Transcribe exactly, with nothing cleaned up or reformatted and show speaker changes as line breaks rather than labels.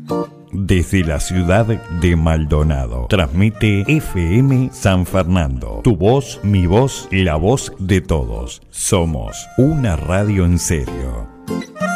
Desde la ciudad de Maldonado, transmite F M San Fernando. Tu voz, mi voz, la voz de todos. Somos una radio en serio.